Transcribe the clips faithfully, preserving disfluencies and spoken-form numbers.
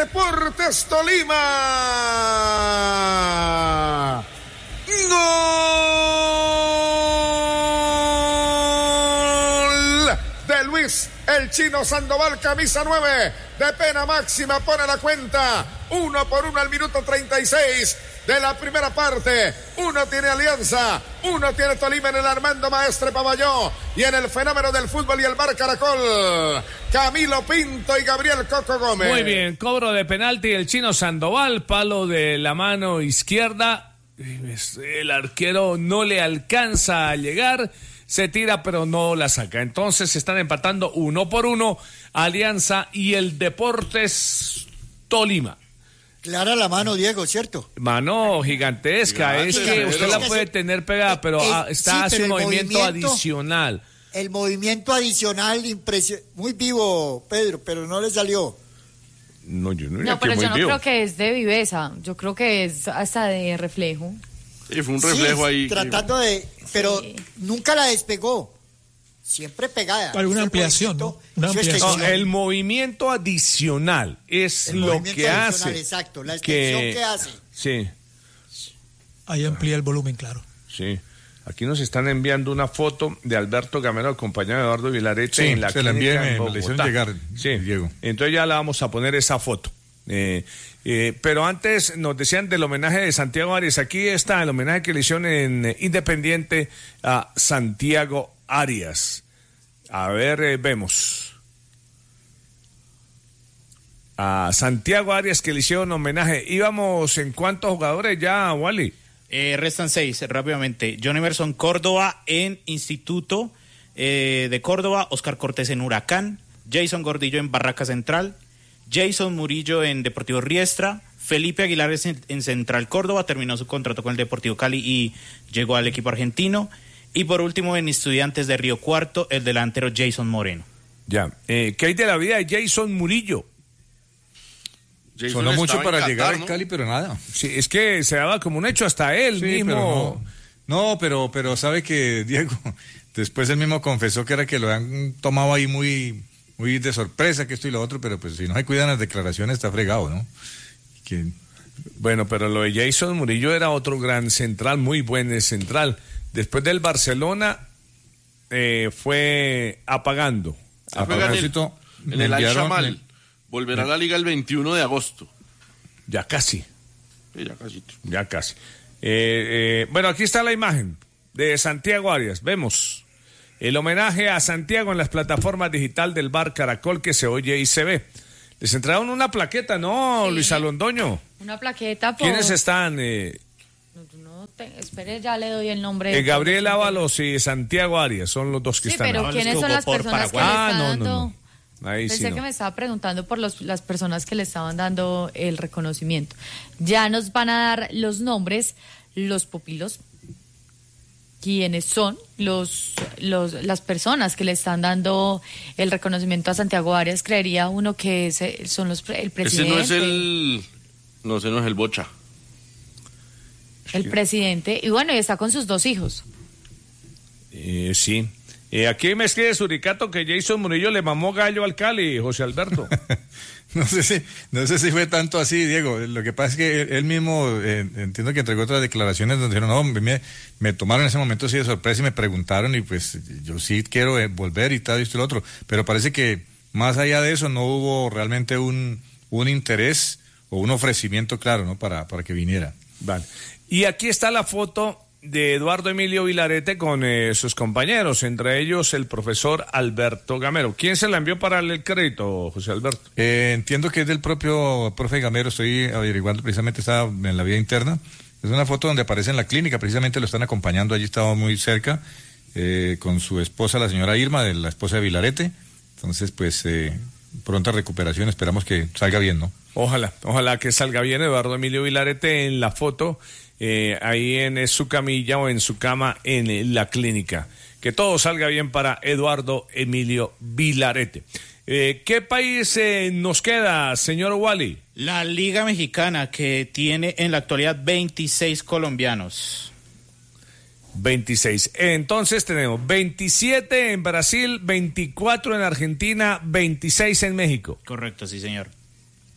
Deportes Tolima. ¡Gol! De Luis el Chino Sandoval, camisa nueve, de pena máxima, pone la cuenta. Uno por uno al minuto treinta y seis de la primera parte. Uno tiene Alianza, uno tiene Tolima en el Armando Maestre Pavalló y en el fenómeno del fútbol y el Bar Caracol, Camilo Pinto y Gabriel Coco Gómez. Muy bien, cobro de penalti el Chino Sandoval, palo de la mano izquierda. El arquero no le alcanza a llegar, se tira pero no la saca. Entonces están empatando uno por uno Alianza y el Deportes Tolima. Clara la mano, Diego, ¿cierto? Mano gigantesca, es que usted la puede tener pegada, pero el, está sí, hace pero un movimiento, movimiento adicional. El movimiento adicional, impresio- muy vivo, Pedro, pero no le salió. No, yo no, no pero yo no vivo. creo que es de viveza, yo creo que es hasta de reflejo. Sí, fue un reflejo sí, ahí. Tratando que... de, pero sí. Nunca la despegó. Siempre pegada. Para una ampliación, ¿no? Una ampliación. No, el movimiento adicional es el lo que hace. Exacto, la extensión que, que hace. Sí. Ahí amplía el volumen, claro. Sí. Aquí nos están enviando una foto de Alberto Gamero acompañado de Eduardo Vilarete sí, en la se la clínica envié, en Bogotá. me la hicieron llegar, sí. Diego. Entonces ya la vamos a poner esa foto. Eh, eh, pero antes nos decían del homenaje de Santiago Arias. Aquí está el homenaje que le hicieron en eh, Independiente a Santiago Arias. A ver, eh, vemos. A Santiago Arias que le hicieron homenaje. ¿Íbamos en cuántos jugadores ya, Wally? Eh, restan seis, rápidamente. John Emerson Córdoba en Instituto eh, de Córdoba, Oscar Cortés en Huracán, Jason Gordillo en Barraca Central, Jason Murillo en Deportivo Riestra, Felipe Aguilar en, en Central Córdoba, terminó su contrato con el Deportivo Cali y llegó al equipo argentino. Y por último, en Estudiantes de Río Cuarto, el delantero Jason Moreno. Ya. Eh, ¿Qué hay de la vida de Jason Murillo? Jason Sonó mucho para Qatar, llegar ¿no? al Cali, pero nada. Sí, es que se daba como un hecho hasta él sí, mismo. Pero no, no pero, pero sabe que, Diego, después él mismo confesó que era que lo han tomado ahí muy, muy de sorpresa, que esto y lo otro, pero pues si no se cuidan las declaraciones está fregado, ¿no? Que... Bueno, pero lo de Jason Murillo era otro gran central, muy buen central. Después del Barcelona eh, fue apagando. A propósito, en el, en el Al-Shamal. Volverá a la liga el veintiuno de agosto. Ya casi. Sí, ya casi. Ya casi. Eh, eh, bueno, aquí está la imagen de Santiago Arias. Vemos el homenaje a Santiago en las plataformas digital del Bar Caracol que se oye y se ve. Les entregaron una plaqueta, ¿no, sí. Luisa Londoño? Una plaqueta por... ¿Quiénes están? Eh... No, no te... Espere, ya le doy el nombre. Eh, Gabriel Ábalos y Santiago Arias son los dos que sí, están. Sí, pero ahí. ¿quiénes son las personas que le ah, están no, dando...? No, no. Ahí Pensé sí no. que me estaba preguntando por los, las personas que le estaban dando el reconocimiento. Ya nos van a dar los nombres, los pupilos, quiénes son los, los las personas que le están dando el reconocimiento a Santiago Arias. Creería uno que ese son los el presidente. Ese no es el, no, ese no es el Bocha. El presidente, y bueno, y está con sus dos hijos. Eh, sí. Eh, aquí me escribe Suricato que Jason Murillo le mamó gallo al Cali, José Alberto. no sé si no sé si fue tanto así, Diego. Lo que pasa es que él, él mismo, eh, entiendo que entregó otras declaraciones donde dijeron, no, me, me tomaron en ese momento así de sorpresa y me preguntaron y pues yo sí quiero eh, volver y tal y esto y lo otro. Pero parece que más allá de eso no hubo realmente un, un interés o un ofrecimiento claro, ¿no? Para, para que viniera. Vale. Y aquí está la foto de Eduardo Emilio Vilarete con eh, sus compañeros, entre ellos el profesor Alberto Gamero. ¿Quién se la envió para el crédito, José Alberto? Eh, entiendo que es del propio profe Gamero, estoy averiguando, precisamente estaba en la vía interna. Es una foto donde aparece en la clínica, precisamente lo están acompañando, allí estaba muy cerca, eh, con su esposa, la señora Irma, de la esposa de Vilarete. Entonces, pues, eh, pronta recuperación, esperamos que salga bien, ¿no? Ojalá, ojalá que salga bien Eduardo Emilio Vilarete en la foto. Eh, ahí en su camilla o en su cama en la clínica. Que todo salga bien para Eduardo Emilio Vilarete. Eh, ¿Qué país eh, nos queda, señor Wally? La Liga Mexicana, que tiene en la actualidad veintiséis colombianos. veintiséis. Entonces tenemos veintisiete en Brasil, veinticuatro en Argentina, veintiséis en México. Correcto, sí, señor.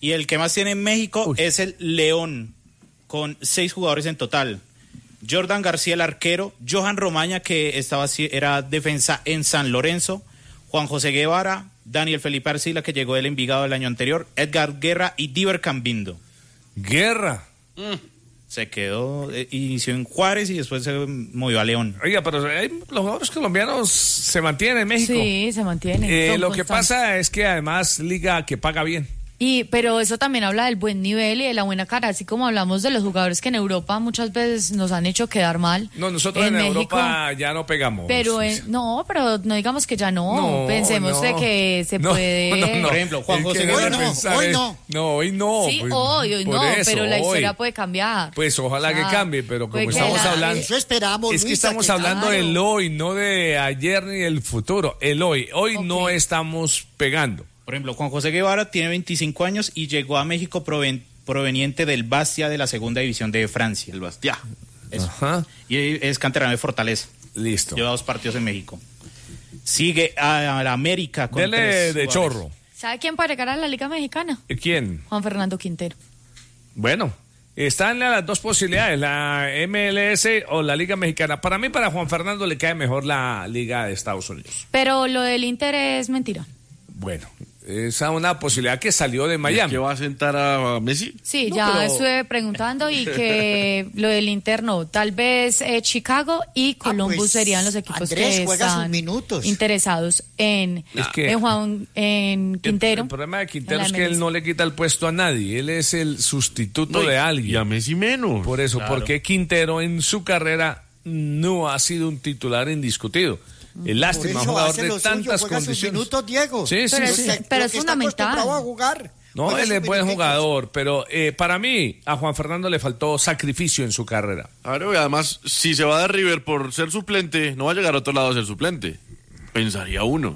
Y el que más tiene en México Uy. es el León, con seis jugadores en total. Jordan García, el arquero, Johan Romaña, que estaba era defensa en San Lorenzo, Juan José Guevara, Daniel Felipe Arcila, que llegó del Envigado el año anterior, Edgar Guerra y Diver Cambindo. Guerra. Mm. Se quedó, eh, inició en Juárez y después se movió a León. Oiga, pero hay, los jugadores colombianos se mantienen en México. Sí, se mantienen. Eh, lo que pasa es que además liga que paga bien. Y, pero eso también habla del buen nivel y de la buena cara, así como hablamos de los jugadores que en Europa muchas veces nos han hecho quedar mal. No, nosotros en, en México, Europa ya no pegamos. Pero en, no, pero no digamos que ya no. no Pensemos no, de que se no, puede. No, no, Por ejemplo, Juan José Hoy no, hoy no. No, hoy no. Sí, pues, hoy, hoy no, eso, pero la historia hoy. puede cambiar. Pues ojalá o sea, que cambie, pero como estamos la, hablando. Eso esperamos. Es que Luisa, estamos que hablando claro. del hoy, no de ayer ni del futuro. El hoy. Hoy okay. no estamos pegando. Por ejemplo, Juan José Guevara tiene veinticinco años y llegó a México proven, proveniente del Bastia de la segunda división de Francia. El Bastia. Eso. Ajá. Y es canterano de Fortaleza. Listo. Lleva dos partidos en México. Sigue a, a la América con Dele tres de jugadores. chorro. ¿Sabe quién puede llegar a la Liga Mexicana? ¿Quién? Juan Fernando Quintero. Bueno, están las dos posibilidades, la M L S o la Liga Mexicana. Para mí, para Juan Fernando le cae mejor la Liga de Estados Unidos. Pero lo del Inter es mentira. Bueno, esa es una posibilidad que salió de Miami. ¿Que va a sentar a Messi? Sí, no, ya pero... estuve preguntando y que lo del Inter no. Tal vez eh, Chicago y Columbus ah, pues, serían los equipos Andrés, que están minutos. interesados en, es que, en Juan en Quintero. El, el problema de Quintero es que él no le quita el puesto a nadie. Él es el sustituto no, de alguien. Y a Messi menos. Por eso, claro. porque Quintero en su carrera no ha sido un titular indiscutido. El lástima, un jugador de tantas suyo, condiciones. Minutos, Diego. Sí, sí, pero sí. es, pero es fundamental. A jugar. No, juega él es buen jugador, pero eh, para mí a Juan Fernando le faltó sacrificio en su carrera. Claro, y además, si se va de River por ser suplente, no va a llegar a otro lado a ser suplente. Pensaría uno.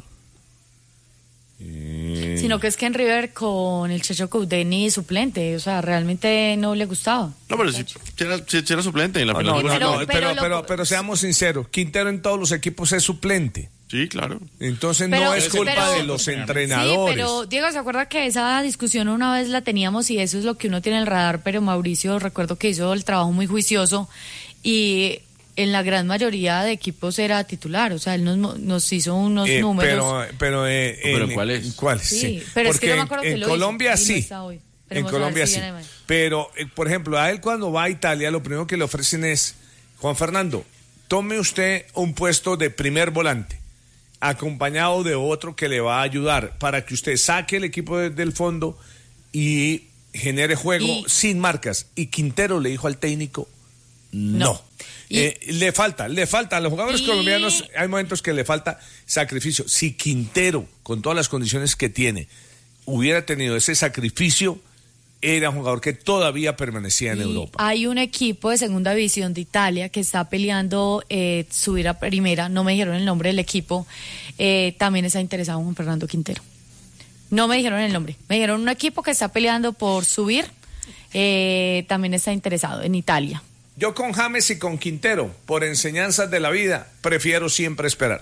Eh... Sino que es que en River con el Checho Coudeni suplente, o sea, realmente no le gustaba. No, pero si, si, era, si era suplente en la no, final. no, no, pero, no, pero, pero, pero, pero, pero seamos sinceros, Quintero en todos los equipos es suplente. Sí, claro. Entonces pero, no es culpa pero, de los entrenadores. Sí, pero Diego, ¿se acuerda que esa discusión una vez la teníamos y eso es lo que uno tiene en el radar? Pero Mauricio, recuerdo que hizo el trabajo muy juicioso y en la gran mayoría de equipos era titular, o sea, él nos, nos hizo unos eh, números. Pero, pero, eh, ¿Pero en, cuál es? ¿Cuál? Sí, sí. pero porque es que no me acuerdo en, que en lo Colombia hizo, sí. No en Colombia si sí. Pero, eh, por ejemplo, a él cuando va a Italia, lo primero que le ofrecen es, Juan Fernando, tome usted un puesto de primer volante, acompañado de otro que le va a ayudar para que usted saque el equipo de, del fondo y genere juego y, sin marcas. Y Quintero le dijo al técnico, no. no. Y, eh, le falta, le falta. A los jugadores y, colombianos hay momentos que le falta sacrificio. Si Quintero, con todas las condiciones que tiene, hubiera tenido ese sacrificio, era un jugador que todavía permanecía en Europa. Hay un equipo de segunda división de Italia que está peleando eh, subir a primera, no me dijeron el nombre del equipo, eh, también está interesado en Juan Fernando Quintero. No me dijeron el nombre, me dijeron un equipo que está peleando por subir, eh, también está interesado en Italia. Yo con James y con Quintero, por enseñanzas de la vida, prefiero siempre esperar.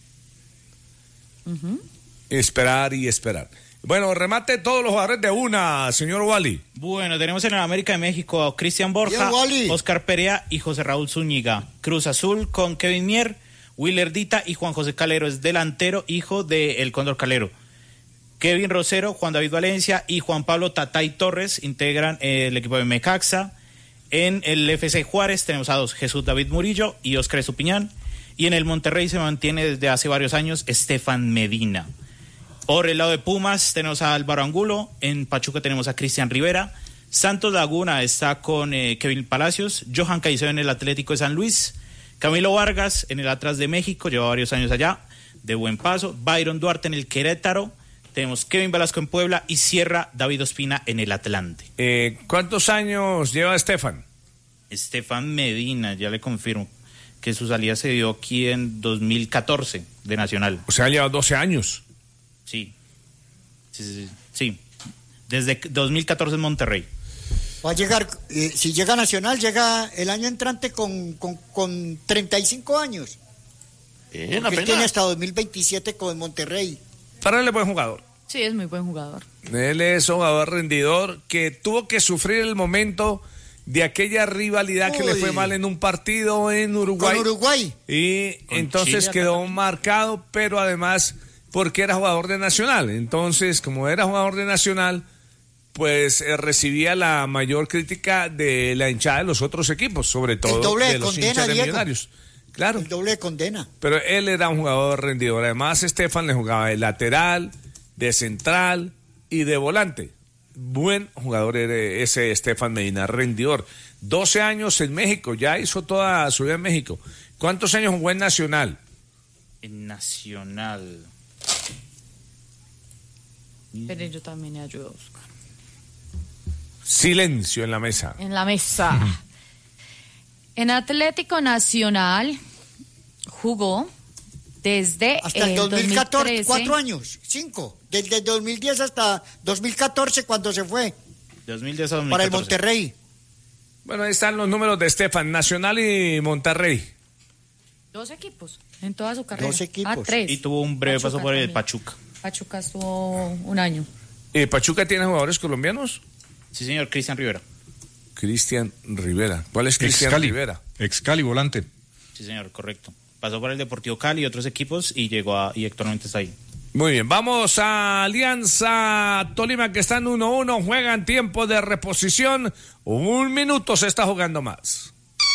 Uh-huh. Esperar y esperar. Bueno, remate todos los jugadores de una, señor Wally. Bueno, tenemos en el América de México a Cristian Borja, Oscar Perea y José Raúl Zúñiga. Cruz Azul con Kevin Mier, Willer Dita y Juan José Calero, es delantero, hijo de El Cóndor Calero. Kevin Rosero, Juan David Valencia y Juan Pablo Tatay Torres integran el equipo de Necaxa. En el F C Juárez tenemos a dos, Jesús David Murillo y Óscar Estupiñán. Y en el Monterrey se mantiene desde hace varios años Estefan Medina. Por el lado de Pumas tenemos a Álvaro Angulo, en Pachuca tenemos a Cristian Rivera, Santos Laguna está con eh, Kevin Palacios, Johan Caicedo en el Atlético de San Luis, Camilo Vargas en el Atlas de México, lleva varios años allá, de buen paso, Byron Duarte en el Querétaro, tenemos Kevin Velasco en Puebla y cierra David Ospina en el Atlante. Eh, ¿Cuántos años lleva Estefan? Estefan Medina, ya le confirmo, que su salida se dio aquí en dos mil catorce de Nacional. O sea, lleva doce años. Sí. Sí, sí, sí, sí. Desde dos mil catorce en Monterrey. Va a llegar, eh, si llega Nacional, llega el año entrante con, con, con treinta y cinco años. Bien, porque él tiene hasta dos mil veintisiete con Monterrey. Para él es buen jugador. Sí, es muy buen jugador. Él es un jugador rendidor que tuvo que sufrir el momento de aquella rivalidad Uy. que le fue mal en un partido en Uruguay. Con Uruguay. Y Con entonces Chile, quedó también. marcado, pero además porque era jugador de Nacional. Entonces, como era jugador de Nacional, pues eh, recibía la mayor crítica de la hinchada de los otros equipos, sobre todo el doble de de los condena, hinchas de Diego. Millonarios. Claro. El doble de condena. Pero él era un jugador rendidor. Además, Estefan le jugaba de lateral, de central y de volante. Buen jugador era ese Estefan Medina, rendidor. doce años en México, ya hizo toda su vida en México. ¿Cuántos años jugó en Nacional? En Nacional. Pero yo también le ayudo a buscar. Silencio en la mesa. En la mesa. En Atlético Nacional jugó desde hasta el, el dos mil catorce, dos mil trece. cuatro años, cinco, desde el dos mil diez hasta dos mil catorce cuando se fue dos mil diez a dos mil catorce. Para el Monterrey. Bueno, ahí están los números de Estefan, Nacional y Monterrey. Dos equipos en toda su carrera. Dos equipos. Ah, tres. Y tuvo un breve Pachuca paso por el también. Pachuca. Pachuca estuvo un año. ¿Y Pachuca tiene jugadores colombianos? Sí, señor, Cristian Rivera. Cristian Rivera. ¿Cuál es Cristian Rivera? Ex-Cali, volante. Sí, señor, correcto. Pasó por el Deportivo Cali y otros equipos y llegó a, y actualmente está ahí. Muy bien, vamos a Alianza Tolima que están uno uno, juegan tiempo de reposición, un minuto se está jugando más.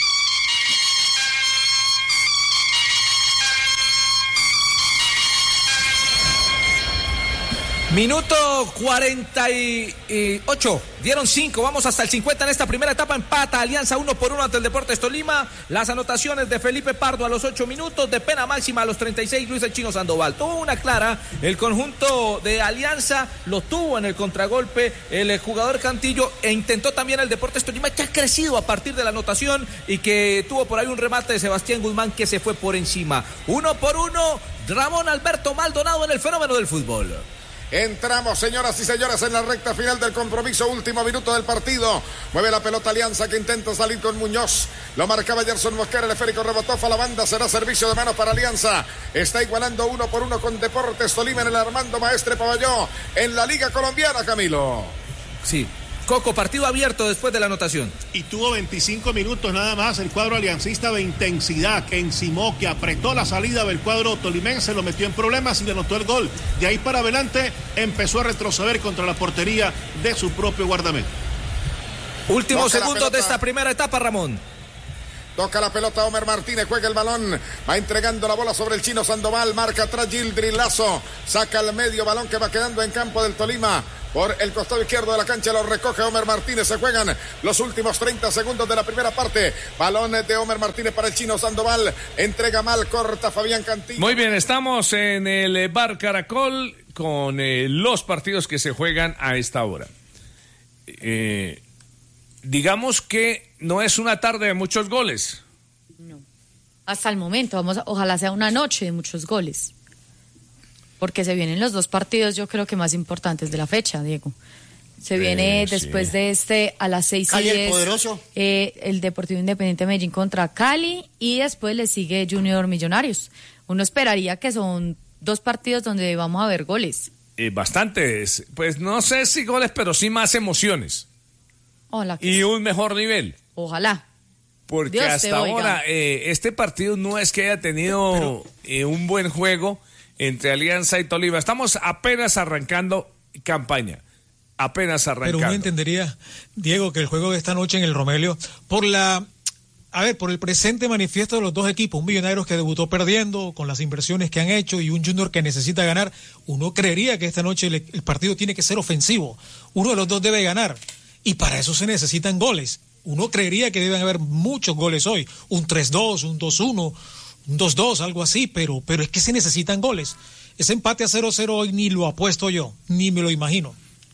Minuto cuarenta y ocho, dieron cinco, vamos hasta el cincuenta en esta primera etapa, empata Alianza uno por uno ante el Deportes Tolima, las anotaciones de Felipe Pardo a los ocho minutos, de pena máxima a los treinta y seis, Luis el Chino Sandoval, tuvo una clara, el conjunto de Alianza lo tuvo en el contragolpe, el jugador Cantillo, e intentó también el Deportes Tolima, que ha crecido a partir de la anotación y que tuvo por ahí un remate de Sebastián Guzmán que se fue por encima, uno por uno, Ramón Alberto Maldonado en el fenómeno del fútbol. Entramos, señoras y señores, en la recta final del compromiso, último minuto del partido. Mueve la pelota Alianza que intenta salir con Muñoz. Lo marcaba Gerson Mosquera, el esférico rebotó a la banda, será servicio de manos para Alianza. Está igualando uno por uno con Deportes Tolima en el Armando Maestre Pabelló en la Liga Colombiana, Camilo. Sí. Coco, partido abierto después de la anotación. Y tuvo veinticinco minutos nada más el cuadro aliancista de intensidad, que encimó, que apretó la salida del cuadro tolimense, lo metió en problemas y le anotó el gol. De ahí para adelante empezó a retroceder contra la portería de su propio guardameta. Últimos segundos de esta primera etapa, Ramón. Toca la pelota Homer Martínez, juega el balón, va entregando la bola sobre el Chino Sandoval, marca atrás Gildri Lazo, saca al medio, balón que va quedando en campo del Tolima. Por el costado izquierdo de la cancha lo recoge Homer Martínez. Se juegan los últimos treinta segundos de la primera parte. Balón de Homer Martínez para el Chino Sandoval. Entrega mal, corta Fabián Cantillo. Muy bien, estamos en el Bar Caracol con eh, los partidos que se juegan a esta hora. Eh, digamos que no es una tarde de muchos goles. No. Hasta el momento, vamos a, ojalá sea una noche de muchos goles. Porque se vienen los dos partidos, yo creo que más importantes de la fecha, Diego. Se viene Eh, después sí. de este a las seis y Cali el diez, poderoso. eh, el Deportivo Independiente Medellín contra Cali y después le sigue Junior Millonarios. Uno esperaría que son dos partidos donde vamos a ver goles. Eh, bastantes, pues no sé si goles, pero sí más emociones. Ojalá que Y sí. un mejor nivel. Ojalá. Porque Dios te hasta oiga. ahora eh, este partido no es que haya tenido eh, un buen juego entre Alianza y Tolima. Estamos apenas arrancando campaña. Apenas Pero arrancando. uno entendería, Diego, que el juego de esta noche en el Romelio, por la, a ver, por el presente manifiesto de los dos equipos, un Millonarios que debutó perdiendo con las inversiones que han hecho y un Junior que necesita ganar, uno creería que esta noche el, el partido tiene que ser ofensivo. Uno de los dos debe ganar y para eso se necesitan goles. Uno creería que deben haber muchos goles hoy, un tres dos, un dos uno, un dos dos, algo así, pero, pero es que se necesitan goles. Ese empate a cero cero hoy ni lo apuesto yo, ni me lo imagino.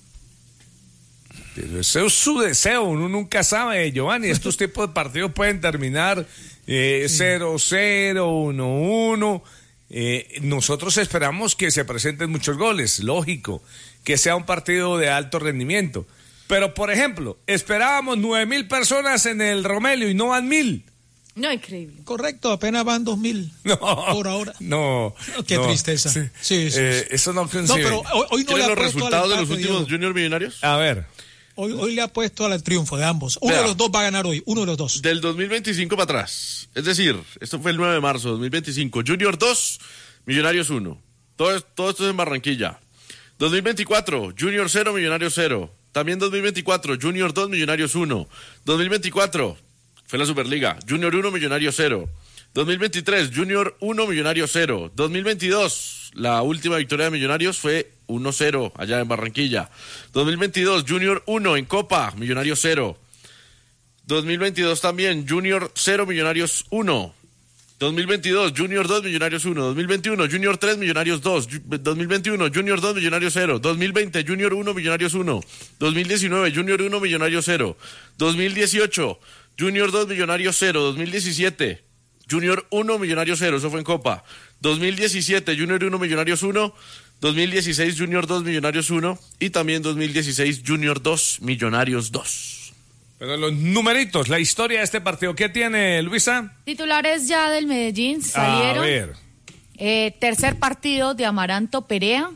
Pero ese es su deseo, uno nunca sabe, Giovanni. Estos tipos de partidos pueden terminar eh, cero cero, uno uno. Eh, nosotros esperamos que se presenten muchos goles, lógico, que sea un partido de alto rendimiento. Pero, por ejemplo, esperábamos nueve mil personas en el Romelio y no van mil. No, increíble. Correcto, apenas van dos mil No, por ahora. No. Qué no. tristeza. Sí, sí, sí, eh, sí. Eso no No, coincide. pero hoy, hoy no le ¿Quieren ha los puesto resultados al de los empate, últimos Diego. Junior Millonarios? A ver. Hoy, hoy le ha puesto al triunfo de ambos. Uno Vea. de los dos va a ganar hoy, uno de los dos. Del dos mil veinticinco para atrás. Es decir, esto fue el nueve de marzo de dos mil veinticinco. Junior dos, Millonarios uno. Todo, todo esto es en Barranquilla. dos mil veinticuatro, Junior cero, Millonarios cero. También dos mil veinticuatro, Junior dos, Millonarios uno. dos mil veinticuatro, fue la Superliga. Junior uno, Millonarios cero. dos mil veintitrés, Junior uno, Millonarios cero. dos mil veintidós, la última victoria de Millonarios fue uno cero allá en Barranquilla. dos mil veintidós, Junior uno en Copa, Millonarios cero. dos mil veintidós también, Junior cero, Millonarios uno. dos mil veintidós, Junior dos, Millonarios uno. dos mil veintiuno, Junior tres, Millonarios dos. dos mil veintiuno, Junior dos, Millonarios cero. dos mil veinte, Junior uno, Millonarios uno. dos mil diecinueve, Junior uno, Millonarios cero. dos mil dieciocho, Junior dos, Millonarios cero. dos mil diecisiete, Junior uno, Millonarios cero. Eso fue en Copa. dos mil diecisiete, Junior uno, Millonarios uno. dos mil dieciséis, Junior dos, Millonarios uno. Y también dos mil dieciséis, Junior dos, Millonarios dos. Pero los numeritos, la historia de este partido, ¿qué tiene, Luisa? Titulares ya del Medellín salieron. A ver. Eh, tercer partido de Amaranto Perea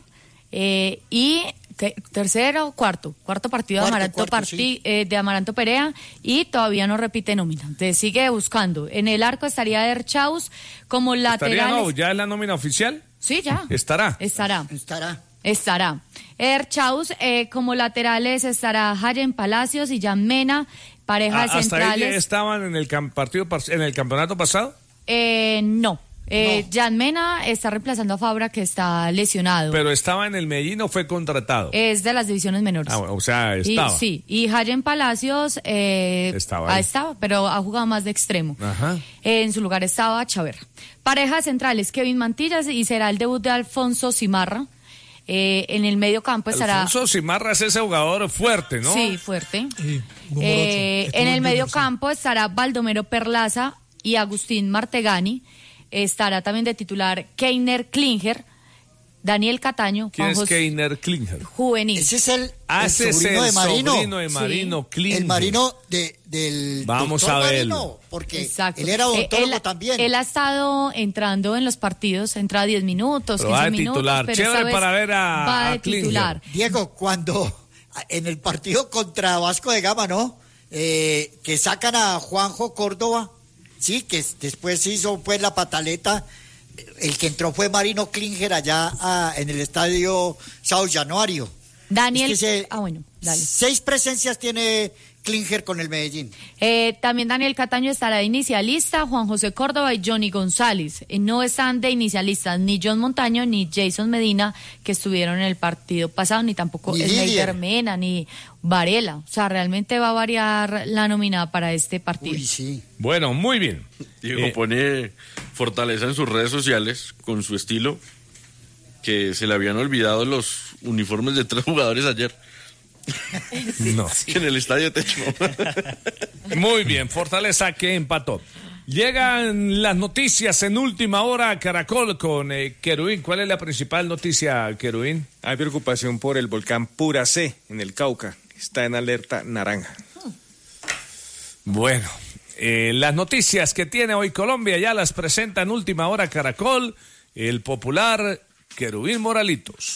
eh, y ¿qué? tercero, cuarto, cuarto partido Cuarto, de Amaranto cuarto, Parti- sí. eh, de Amaranto Perea y todavía no repite nómina. Entonces sigue buscando. En el arco estaría Erchaus como ¿Estaría lateral. no? ¿Ya es la nómina oficial? Sí, ya. ¿Estará? Estará. Estará. Estará. Erchaus eh, como laterales estará Jayen Palacios y Jan Mena, pareja Ah, de ¿Hasta ahí centrales. estaban en el cam- partido par- en el campeonato pasado? Eh, no. Eh, No. Jan Mena está reemplazando a Fabra, que está lesionado. Pero estaba en el Medellín o fue contratado. Es de las divisiones menores. Ah, bueno, o sea, Y- estaba. sí, y Jayen Palacios eh, Estaba ah, ahí. estaba, pero ha jugado más de extremo. Ajá. Eh, en su lugar estaba Chaverra. Pareja centrales, Kevin Mantillas, y será el debut de Alfonso Cimarra. Eh, en el medio campo estará... Alfonso Cimarra es ese jugador fuerte, ¿no? Sí, fuerte. Sí, número Eh, ocho. Estuvo en el medio Junior, sí. campo estará Baldomero Perlaza y Agustín Martegani. Estará también de titular Keiner Klinger, Daniel Cataño, ¿Quién Juan es José Keiner Klinger? Juvenil. Ese es el, Ah, el ese es sobrino el de Marino. sobrino de Marino Klinger. El Marino de, del Vamos doctor a verlo. Marino, porque Exacto. él era odontólogo Eh, él, también. Él ha estado entrando en los partidos, entra diez minutos, Pero va quince de minutos. titular. pero Chévere esta vez para ver a- va a de Klinger. titular. Diego, cuando en el partido contra Vasco de Gama, ¿no? Eh, que sacan a Juanjo Córdoba, sí, que después hizo pues la pataleta. El que entró fue Marino Klinger allá ah, en el estadio Sao Januario. Daniel, Es que se- ah bueno, dale. Seis presencias tiene Klinger con el Medellín. Eh, también Daniel Cataño estará de inicialista, Juan José Córdoba y Johnny González. Eh, no están de inicialistas ni John Montaño ni Jason Medina, que estuvieron en el partido pasado, ni tampoco Ni Sneider Didier. Mena, ni Varela. O sea, realmente va a variar la nominada para este partido. Uy, sí. Bueno, muy bien. Diego Eh, pone fortaleza en sus redes sociales con su estilo, que se le habían olvidado los uniformes de tres jugadores ayer no. en el estadio Techo. Muy bien, Fortaleza que empató. Llegan las noticias en última hora a Caracol con eh, Querubín. ¿Cuál es la principal noticia, Querubín? Hay preocupación por el volcán Pura C en el Cauca. Está en alerta naranja. Bueno, eh, las noticias que tiene hoy Colombia ya las presenta en última hora Caracol, el popular Querubín Moralitos.